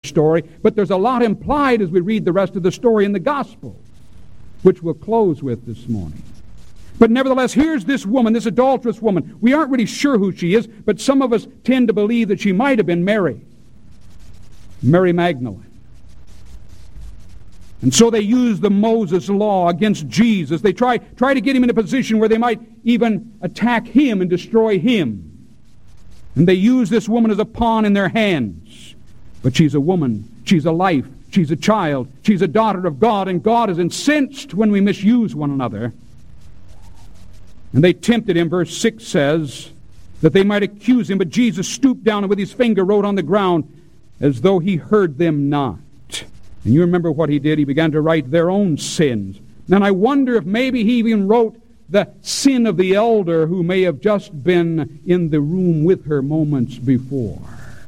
story, but there's a lot implied as we read the rest of the story in the Gospel, which we'll close with this morning. But nevertheless, here's this woman, this adulterous woman. We aren't really sure who she is, but some of us tend to believe that she might have been Mary Magdalene. And so they use the Moses law against Jesus. They try to get him in a position where they might even attack him and destroy him. And they use this woman as a pawn in their hands. But she's a woman. She's a life. She's a child. She's a daughter of God. And God is incensed when we misuse one another. And they tempted him, verse 6 says, that they might accuse him. But Jesus stooped down and with his finger wrote on the ground as though he heard them not. And you remember what he did. He began to write their own sins. And I wonder if maybe he even wrote the sin of the elder who may have just been in the room with her moments before.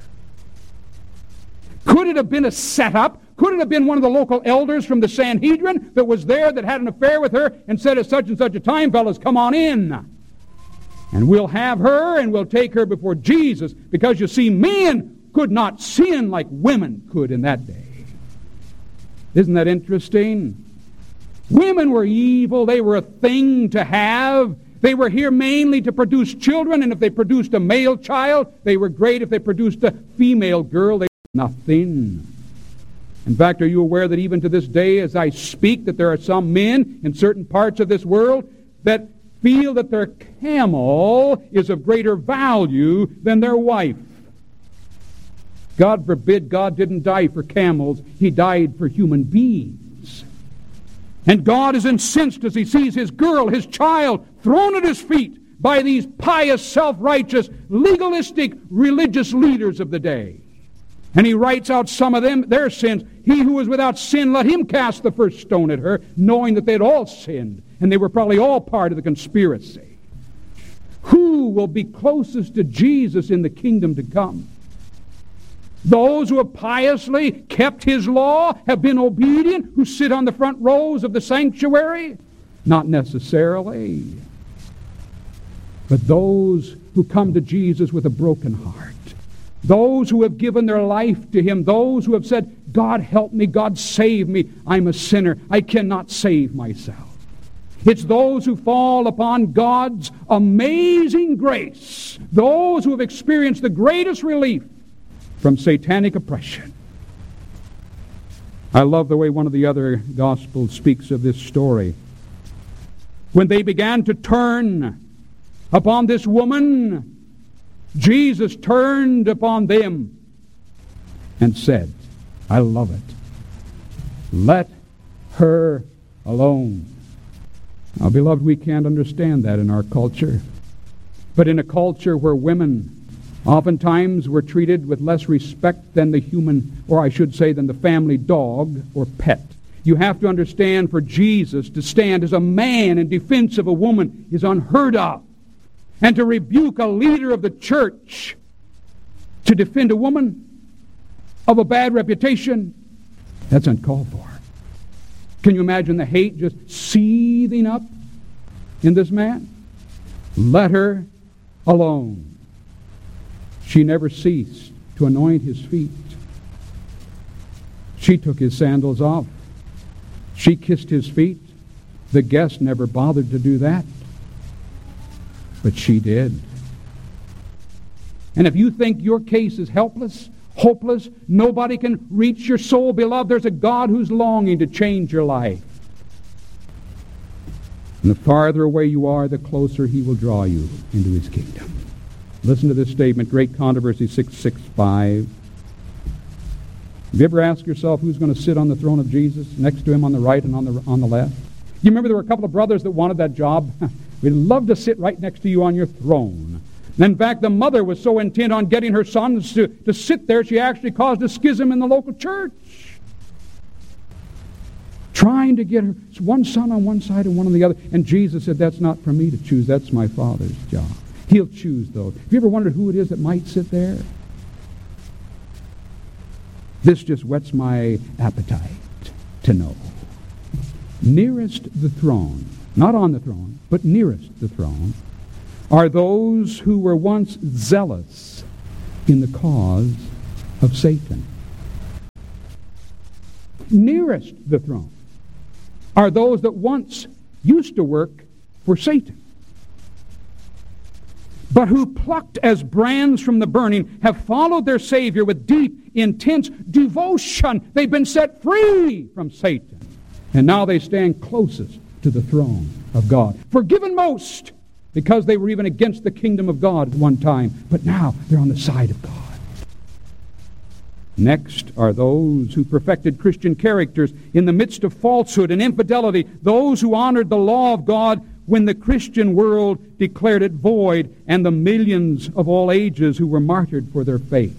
Could it have been a setup? Could it have been one of the local elders from the Sanhedrin that was there that had an affair with her and said at such and such a time, fellas, come on in. And we'll have her and we'll take her before Jesus. Because you see, men could not sin like women could in that day. Isn't that interesting? Women were evil. They were a thing to have. They were here mainly to produce children, and if they produced a male child, they were great. If they produced a female girl, they were nothing. In fact, are you aware that even to this day, as I speak, that there are some men in certain parts of this world that feel that their camel is of greater value than their wife? God forbid, God didn't die for camels. He died for human beings. And God is incensed as he sees his girl, his child, thrown at his feet by these pious, self-righteous, legalistic, religious leaders of the day. And he writes out some of them, their sins. He who is without sin, let him cast the first stone at her, knowing that they'd all sinned. And they were probably all part of the conspiracy. Who will be closest to Jesus in the kingdom to come? Those who have piously kept his law, have been obedient, who sit on the front rows of the sanctuary? Not necessarily. But those who come to Jesus with a broken heart, those who have given their life to him, those who have said, God help me, God save me, I'm a sinner, I cannot save myself. It's those who fall upon God's amazing grace, those who have experienced the greatest relief from satanic oppression. I love the way one of the other Gospels speaks of this story. When they began to turn upon this woman, Jesus turned upon them and said, I love it, let her alone. Now, beloved, we can't understand that in our culture. But in a culture where women oftentimes were treated with less respect than the human, or I should say than the family dog or pet. You have to understand, for Jesus to stand as a man in defense of a woman is unheard of. And to rebuke a leader of the church to defend a woman of a bad reputation, that's uncalled for. Can you imagine the hate just seething up in this man? Let her alone. She never ceased to anoint his feet. She took his sandals off. She kissed his feet. The guest never bothered to do that. But she did. And if you think your case is helpless, hopeless, nobody can reach your soul, beloved, there's a God who's longing to change your life. And the farther away you are, the closer he will draw you into his kingdom. Listen to this statement, Great Controversy 665. Have you ever asked yourself who's going to sit on the throne of Jesus, next to him on the right and on the left? You remember there were a couple of brothers that wanted that job? We'd love to sit right next to you on your throne. And in fact, the mother was so intent on getting her sons to sit there, she actually caused a schism in the local church. Trying to get her one son on one side and one on the other. And Jesus said, that's not for me to choose, that's my Father's job. He'll choose those. Have you ever wondered who it is that might sit there? This just whets my appetite to know. Nearest the throne, not on the throne, but nearest the throne, are those who were once zealous in the cause of Satan. nearest the throne are those that once used to work for Satan, but who, plucked as brands from the burning, have followed their Savior with deep, intense devotion. They've been set free from Satan, and now they stand closest to the throne of God. Forgiven most, because they were even against the kingdom of God at one time, but now they're on the side of God. Next are those who perfected Christian characters in the midst of falsehood and infidelity, those who honored the law of God when the Christian world declared it void, and the millions of all ages who were martyred for their faith.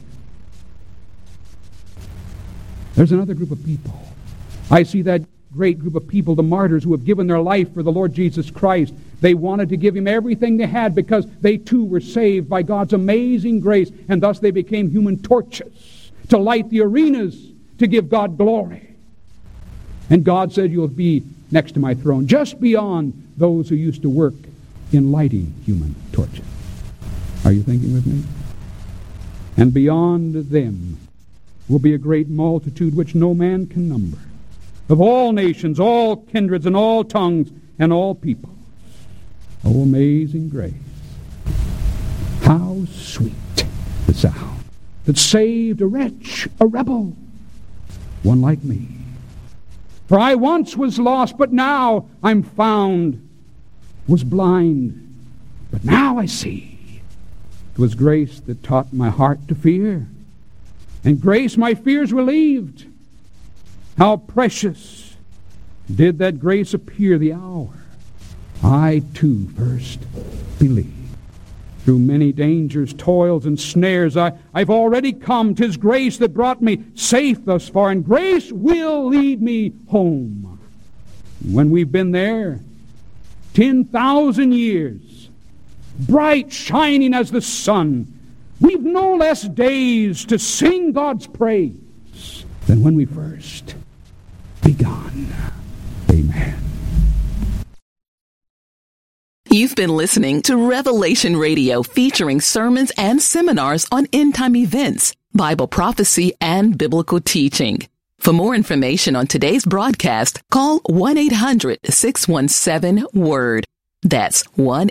There's another group of people. I see that great group of people, the martyrs who have given their life for the Lord Jesus Christ. They wanted to give Him everything they had because they too were saved by God's amazing grace, and thus they became human torches to light the arenas to give God glory. And God said, you'll be next to my throne, just beyond those who used to work in lighting human torches. Are you thinking with me? And beyond them will be a great multitude which no man can number, of all nations, all kindreds, and all tongues, and all peoples. Oh, amazing grace. How sweet the sound that saved a wretch, a rebel, one like me. For I once was lost, but now I'm found, was blind, but now I see. It was grace that taught my heart to fear, and grace my fears relieved. How precious did that grace appear the hour I too first believed. Through many dangers, toils, and snares, I've already come. 'Tis grace that brought me safe thus far, and grace will lead me home. When we've been there 10,000 years, bright shining as the sun, we've no less days to sing God's praise than when we first begun. Amen. You've been listening to Revelation Radio, featuring sermons and seminars on end-time events, Bible prophecy, and biblical teaching. For more information on today's broadcast, call 1-800-617-WORD. That's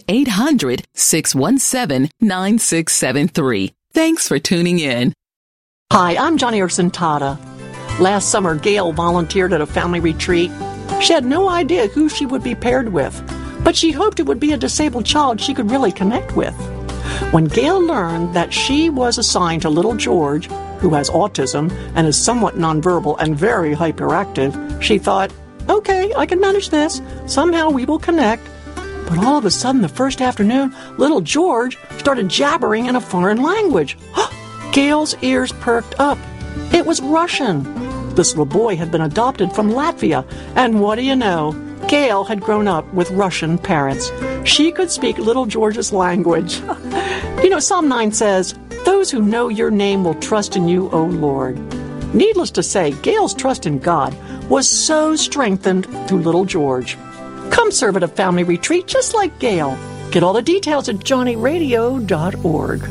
1-800-617-9673. Thanks for tuning in. Hi, I'm Johnny Orsentata. Last summer, Gail volunteered at a family retreat. She had no idea who she would be paired with, but she hoped it would be a disabled child she could really connect with. When Gail learned that she was assigned to little George, who has autism and is somewhat nonverbal and very hyperactive, she thought, okay, I can manage this. Somehow we will connect. But all of a sudden, the first afternoon, little George started jabbering in a foreign language. Gail's ears perked up. It was Russian. This little boy had been adopted from Latvia, and what do you know? Gail had grown up with Russian parents. She could speak little George's language. Psalm 9 says, "Those who know your name will trust in you, O Lord." Needless to say, Gail's trust in God was so strengthened through little George. Come serve at a family retreat just like Gail. Get all the details at johnnyradio.org.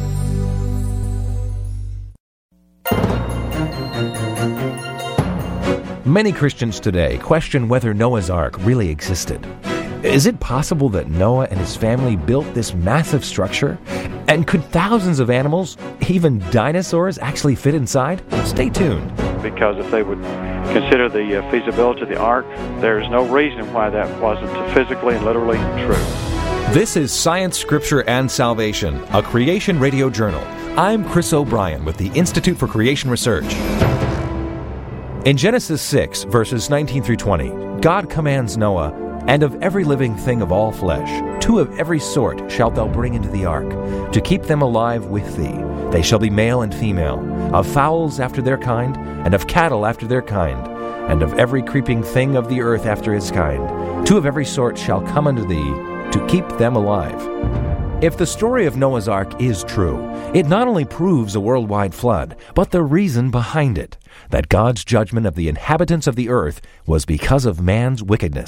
Many Christians today question whether Noah's Ark really existed. Is it possible that Noah and his family built this massive structure? And could thousands of animals, even dinosaurs, actually fit inside? Stay tuned. Because if they would consider the feasibility of the ark, there's no reason why that wasn't physically and literally true. This is Science, Scripture, and Salvation, a Creation Radio Journal. I'm Chris O'Brien with the Institute for Creation Research. In Genesis 6, verses 19 through 20, God commands Noah, "And of every living thing of all flesh, 2 of every sort shalt thou bring into the ark, to keep them alive with thee. They shall be male and female, of fowls after their kind, and of cattle after their kind, and of every creeping thing of the earth after his kind. 2 of every sort shall come unto thee, to keep them alive." If the story of Noah's Ark is true, it not only proves a worldwide flood, but the reason behind it, that God's judgment of the inhabitants of the earth was because of man's wickedness.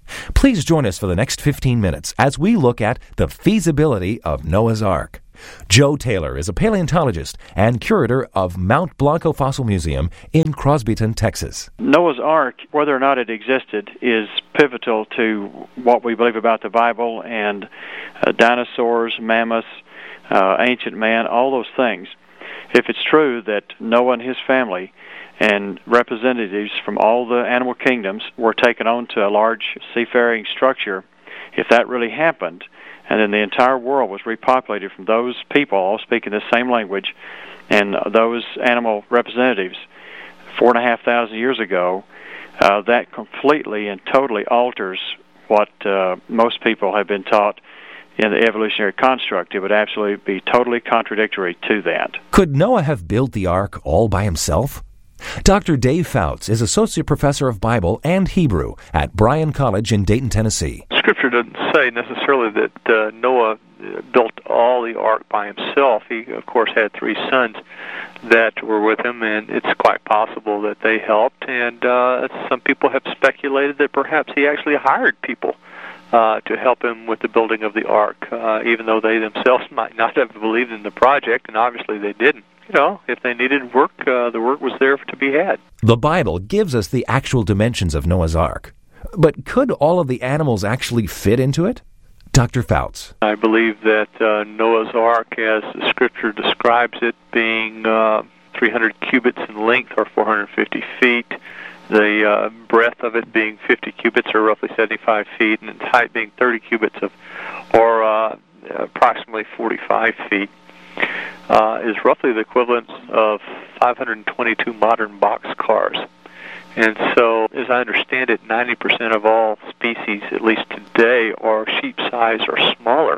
Please join us for the next 15 minutes as we look at the feasibility of Noah's Ark. Joe Taylor is a paleontologist and curator of Mount Blanco Fossil Museum in Crosbyton, Texas. Noah's Ark, whether or not it existed, is pivotal to what we believe about the Bible and dinosaurs, mammoths, ancient man, all those things. If it's true that Noah and his family and representatives from all the animal kingdoms were taken on to a large seafaring structure, if that really happened, and then the entire world was repopulated from those people all speaking the same language and those animal representatives 4,500 years ago, that completely and totally alters what most people have been taught in the evolutionary construct. It would absolutely be totally contradictory to that. Could Noah have built the ark all by himself? Dr. Dave Fouts is Associate Professor of Bible and Hebrew at Bryan College in Dayton, Tennessee. Scripture doesn't say necessarily that Noah built all the ark by himself. He, of course, had 3 sons that were with him, and it's quite possible that they helped. And some people have speculated that perhaps he actually hired people to help him with the building of the ark, even though they themselves might not have believed in the project, and obviously they didn't. You know, if they needed work, the work was there to be had. The Bible gives us the actual dimensions of Noah's Ark. But could all of the animals actually fit into it? Dr. Fouts. I believe that Noah's Ark, as the Scripture describes it, being 300 cubits in length, or 450 feet, the breadth of it being 50 cubits, or roughly 75 feet, and its height being 30 cubits, or approximately 45 feet, is roughly the equivalent of 522 modern boxcars. And so, as I understand it, 90% of all species, at least today, are sheep-size or smaller.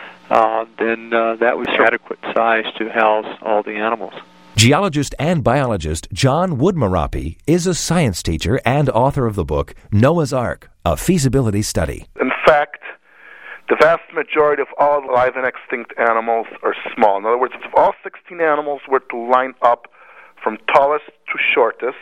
Then that was adequate size to house all the animals. Geologist and biologist John Woodmarape is a science teacher and author of the book Noah's Ark, a feasibility study. In fact, the vast majority of all live and extinct animals are small. In other words, if all 16 animals were to line up from tallest to shortest,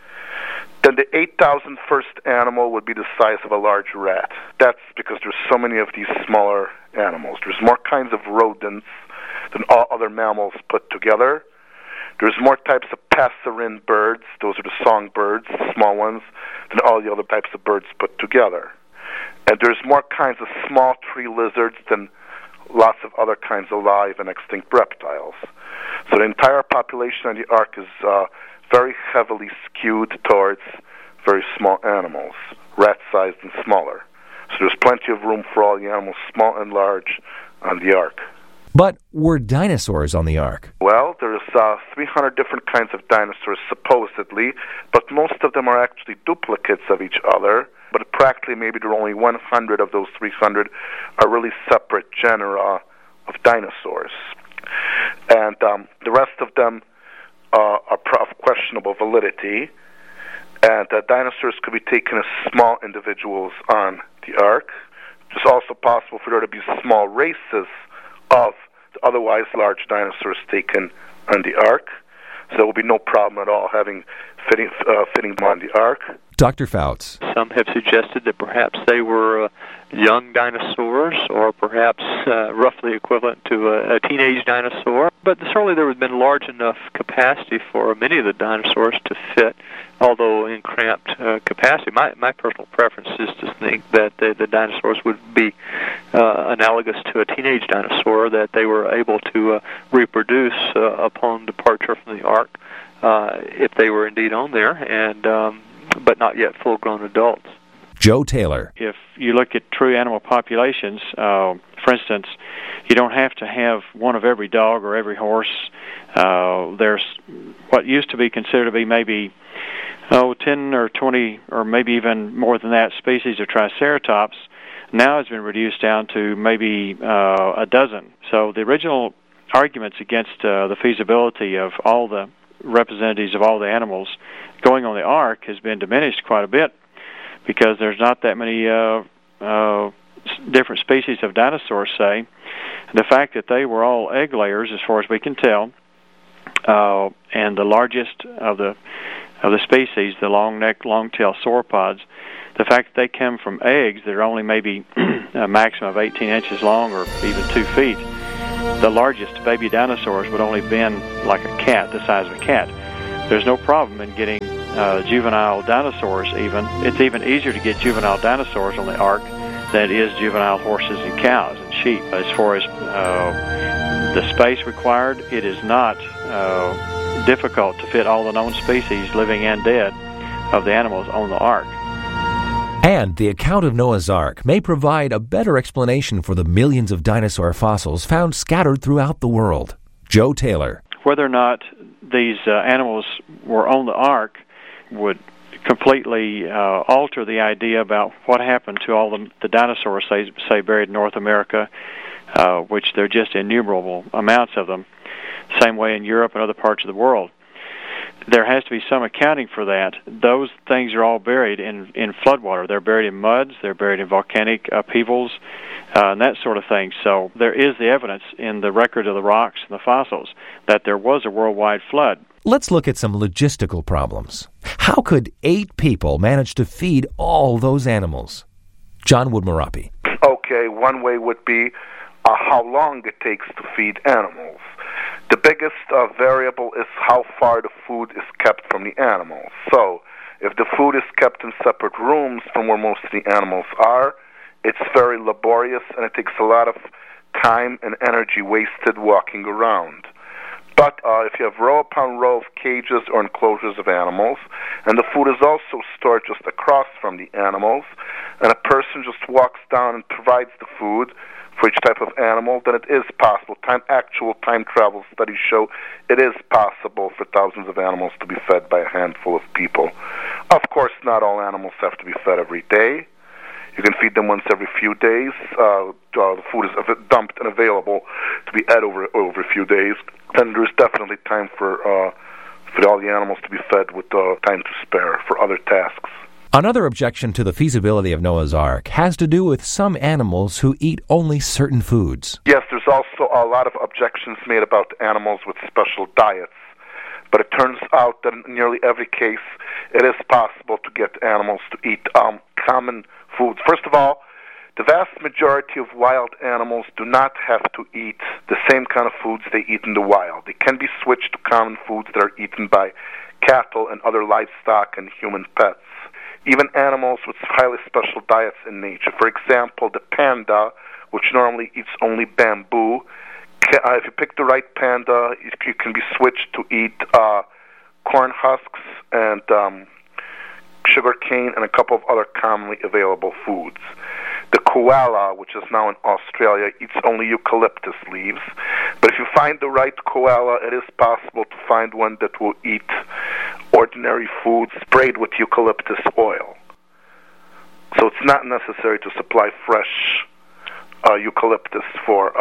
then the 8,000th first animal would be the size of a large rat. That's because there's so many of these smaller animals. There's more kinds of rodents than all other mammals put together. There's more types of passerine birds, those are the songbirds, the small ones, than all the other types of birds put together. And there's more kinds of small tree lizards than lots of other kinds of live and extinct reptiles. So the entire population on the ark is very heavily skewed towards very small animals, rat-sized and smaller. So there's plenty of room for all the animals, small and large, on the ark. But were dinosaurs on the ark? Well, there's 300 different kinds of dinosaurs, supposedly, but most of them are actually duplicates of each other. But practically, maybe there are only 100 of those 300 are really separate genera of dinosaurs. And the rest of them are of questionable validity. And dinosaurs could be taken as small individuals on the ark. It's also possible for there to be small races of the otherwise large dinosaurs taken on the ark. So there will be no problem at all fitting them on the ark. Dr. Fouts. Some have suggested that perhaps they were young dinosaurs, or perhaps roughly equivalent to a teenage dinosaur. But certainly there would have been large enough capacity for many of the dinosaurs to fit, although in cramped capacity. My personal preference is to think that the dinosaurs would be analogous to a teenage dinosaur, that they were able to reproduce upon departure from the ark, if they were indeed on there, and but not yet full-grown adults. Joe Taylor. If you look at true animal populations, for instance, you don't have to have one of every dog or every horse. There's what used to be considered to be maybe 10 or 20 or maybe even more than that species of Triceratops now has been reduced down to maybe a dozen. So the original arguments against the feasibility of all the representatives of all the animals going on the ark has been diminished quite a bit, because there's not that many different species of dinosaurs, say. And the fact that they were all egg layers, as far as we can tell, and the largest of the species, the long-necked, long-tailed sauropods, the fact that they come from eggs that are only maybe a maximum of 18 inches long or even 2 feet, the largest baby dinosaurs would only been like a cat, the size of a cat. There's no problem in getting juvenile dinosaurs even. It's even easier to get juvenile dinosaurs on the ark than it is juvenile horses and cows and sheep. As far as the space required, it is not difficult to fit all the known species, living and dead, of the animals on the ark. And the account of Noah's Ark may provide a better explanation for the millions of dinosaur fossils found scattered throughout the world. Joe Taylor. Whether or not these animals were on the ark would completely alter the idea about what happened to all the dinosaurs, say buried in North America, which there are just innumerable amounts of them. Same way in Europe and other parts of the world. There has to be some accounting for that. Those things are all buried in floodwater. They're buried in muds, they're buried in volcanic upheavals, and that sort of thing. So there is the evidence in the record of the rocks and the fossils that there was a worldwide flood. Let's look at some logistical problems. How could 8 people manage to feed all those animals? John Woodmorapi. Okay, one way would be how long it takes to feed animals. The biggest variable is how far the food is kept from the animals. So, if the food is kept in separate rooms from where most of the animals are, it's very laborious and it takes a lot of time and energy wasted walking around. But if you have row upon row of cages or enclosures of animals, and the food is also stored just across from the animals, and a person just walks down and provides the food for each type of animal, then it is possible. Actual time travel studies show it is possible for thousands of animals to be fed by a handful of people. Of course, not all animals have to be fed every day. You can feed them once every few days. The food is dumped and available to be ate over a few days. Then there's definitely time for all the animals to be fed with time to spare for other tasks. Another objection to the feasibility of Noah's Ark has to do with some animals who eat only certain foods. Yes, there's also a lot of objections made about animals with special diets. But it turns out that in nearly every case, it is possible to get animals to eat common foods. First of all, the vast majority of wild animals do not have to eat the same kind of foods they eat in the wild. They can be switched to common foods that are eaten by cattle and other livestock and human pets. Even animals with highly special diets in nature. For example, the panda, which normally eats only bamboo, if you pick the right panda, you can be switched to eat corn husks and sugar cane and a couple of other commonly available foods. The koala, which is now in Australia, eats only eucalyptus leaves. But if you find the right koala, it is possible to find one that will eat ordinary food sprayed with eucalyptus oil. So it's not necessary to supply fresh eucalyptus for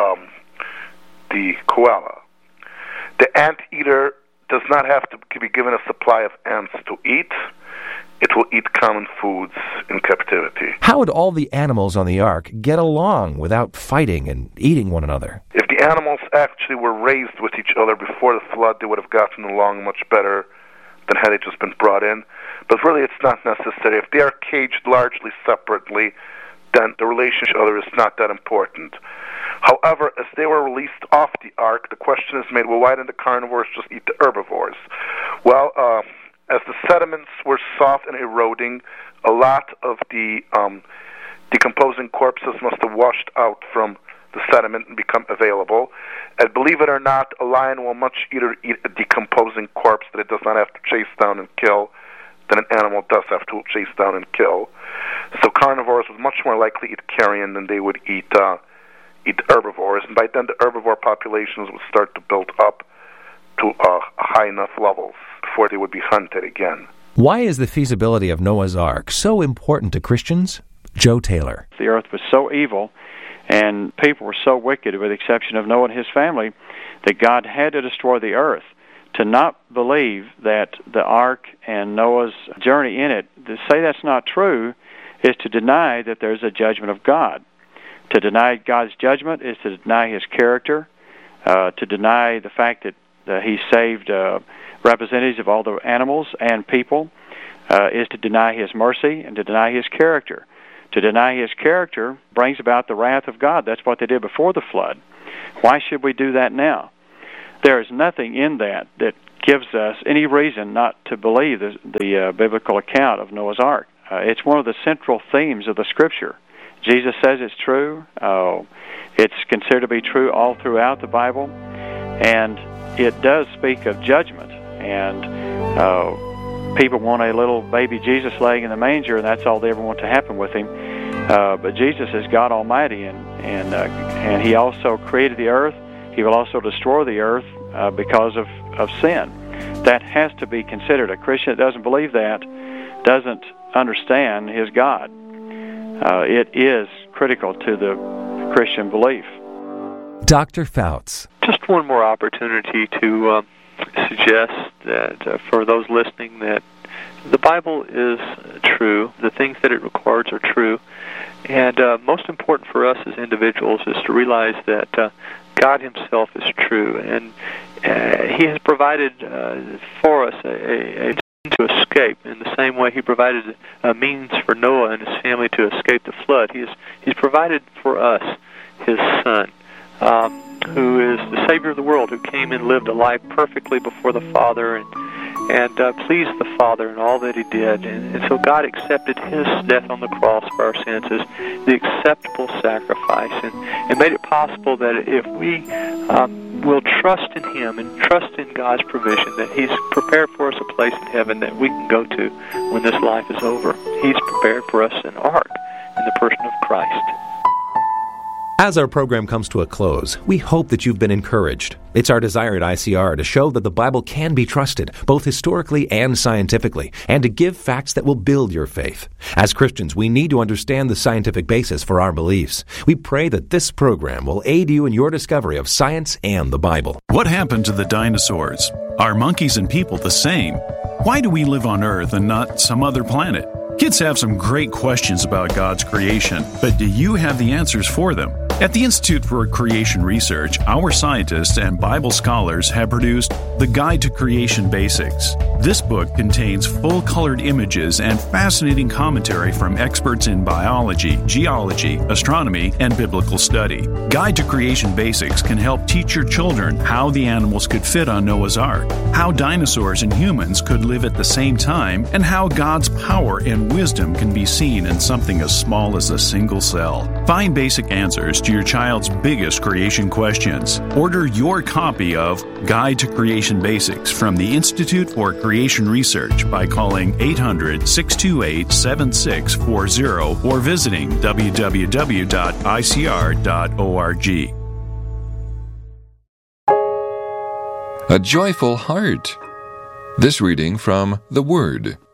the koala. The anteater does not have to be given a supply of ants to eat. It will eat common foods in captivity. How would all the animals on the ark get along without fighting and eating one another? If the animals actually were raised with each other before the flood, they would have gotten along much better than had they just been brought in. But really, it's not necessary. If they are caged largely separately, then the relationship with each other is not that important. However, as they were released off the ark, the question is made, well, why didn't the carnivores just eat the herbivores? Well, as the sediments were soft and eroding, a lot of the decomposing corpses must have washed out from the sediment and become available. And believe it or not, a lion will much either eat a decomposing corpse that it does not have to chase down and kill than an animal does have to chase down and kill. So carnivores would much more likely eat carrion than they would eat herbivores. And by then the herbivore populations would start to build up to high enough levels before they would be hunted again. Why is the feasibility of Noah's Ark so important to Christians? Joe Taylor. The earth was so evil and people were so wicked, with the exception of Noah and his family, that God had to destroy the earth. To not believe that the ark and Noah's journey in it, to say that's not true, is to deny that there's a judgment of God. To deny God's judgment is to deny His character, to deny the fact that He saved representatives of all the animals and people. is to deny His mercy and to deny His character. To deny His character brings about the wrath of God. That's what they did before the flood. Why should we do that now? There is nothing in that gives us any reason not to believe the biblical account of Noah's Ark. It's one of the central themes of the Scripture. Jesus says it's true. It's considered to be true all throughout the Bible, and it does speak of judgment. And people want a little baby Jesus laying in the manger, and that's all they ever want to happen with Him. But Jesus is God Almighty, and He also created the earth. He will also destroy the earth because of sin. That has to be considered. A Christian that doesn't believe that doesn't understand his God. It is critical to the Christian belief. Dr. Fouts. Just one more opportunity to suggest that for those listening that the Bible is true, the things that it records are true, and most important for us as individuals is to realize that God Himself is true, and He has provided for us a to escape in the same way He provided a means for Noah and his family to escape the flood. He's provided for us His Son, who is the Savior of the world, who came and lived a life perfectly before the Father and pleased the Father in all that He did. And so God accepted His death on the cross for our sins as the acceptable sacrifice, and made it possible that if we will trust in Him and trust in God's provision, that He's prepared for us a place in heaven that we can go to when this life is over. He's prepared for us an ark in the person of Christ. As our program comes to a close, we hope that you've been encouraged. It's our desire at ICR to show that the Bible can be trusted, both historically and scientifically, and to give facts that will build your faith. As Christians, we need to understand the scientific basis for our beliefs. We pray that this program will aid you in your discovery of science and the Bible. What happened to the dinosaurs? Are monkeys and people the same? Why do we live on Earth and not some other planet? Kids have some great questions about God's creation, but do you have the answers for them? At the Institute for Creation Research, our scientists and Bible scholars have produced The Guide to Creation Basics. This book contains full-colored images and fascinating commentary from experts in biology, geology, astronomy, and biblical study. Guide to Creation Basics can help teach your children how the animals could fit on Noah's Ark, how dinosaurs and humans could live at the same time, and how God's power and wisdom can be seen in something as small as a single cell. Find basic answers to your child's biggest creation questions. Order your copy of Guide to Creation Basics from the Institute for Creation Research by calling 800-628-7640 or visiting www.icr.org. A joyful heart. This reading from The Word.